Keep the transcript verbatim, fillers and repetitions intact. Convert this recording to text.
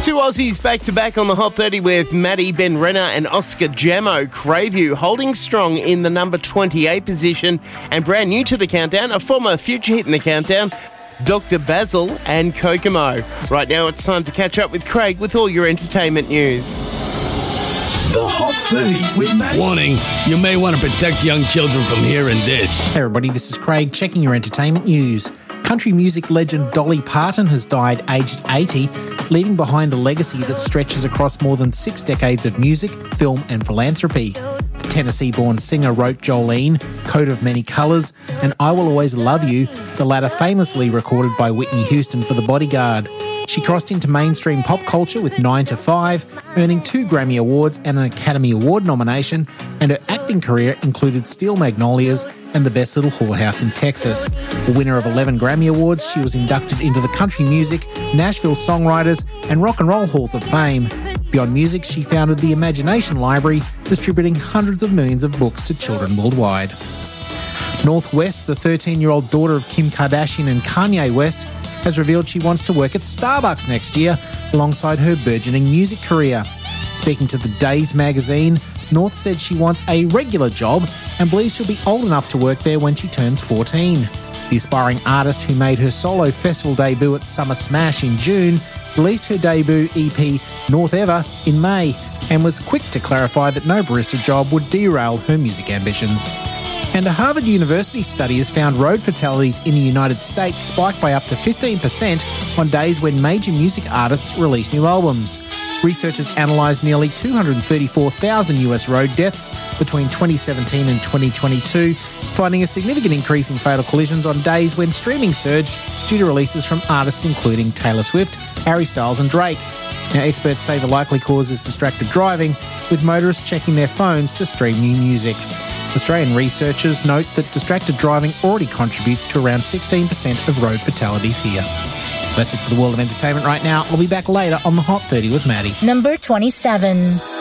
Two Aussies back-to-back on the Hot thirty with Maddie, Ben Renner and Oscar Jamo. Crave You holding strong in the number twenty-eight position. And brand new to the countdown, a former future hit in the countdown, Doctor Basil and Kokomo. Right now it's time to catch up with Craig with all your entertainment news. The Hot thirty with Maddie. Warning, you may want to protect young children from hearing this. Hey everybody, this is Craig checking your entertainment news. Country music legend Dolly Parton has died aged eighty, leaving behind a legacy that stretches across more than six decades of music, film and philanthropy. The Tennessee-born singer wrote Jolene, Coat of Many Colours and I Will Always Love You, the latter famously recorded by Whitney Houston for The Bodyguard. She crossed into mainstream pop culture with nine to five, earning two Grammy Awards and an Academy Award nomination, and her acting career included Steel Magnolias and The Best Little Whorehouse in Texas. A winner of eleven Grammy Awards, she was inducted into the Country Music, Nashville Songwriters and Rock and Roll Halls of Fame. Beyond music, she founded the Imagination Library, distributing hundreds of millions of books to children worldwide. North West, the thirteen-year-old daughter of Kim Kardashian and Kanye West, has revealed she wants to work at Starbucks next year alongside her burgeoning music career. Speaking to The Dazed magazine, North said she wants a regular job and believes she'll be old enough to work there when she turns fourteen. The aspiring artist, who made her solo festival debut at Summer Smash in June, released her debut E P North Ever in May and was quick to clarify that no barista job would derail her music ambitions. And a Harvard University study has found road fatalities in the United States spiked by up to fifteen percent on days when major music artists release new albums. Researchers analysed nearly two hundred thirty-four thousand U S road deaths between twenty seventeen and twenty twenty-two, finding a significant increase in fatal collisions on days when streaming surged due to releases from artists including Taylor Swift, Harry Styles and Drake. Now, experts say the likely cause is distracted driving, with motorists checking their phones to stream new music. Australian researchers note that distracted driving already contributes to around sixteen percent of road fatalities here. That's it for the world of entertainment right now. I'll be back later on the Hot thirty with Maddie. Number twenty-seven.